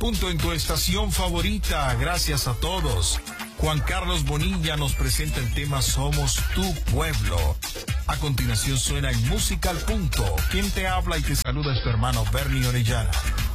Punto en tu estación favorita. Gracias a todos. Juan Carlos Bonilla nos presenta el tema Somos tu Pueblo. A continuación suena en Música al Punto. Quien te habla y te saluda es tu hermano Bernie Orellana.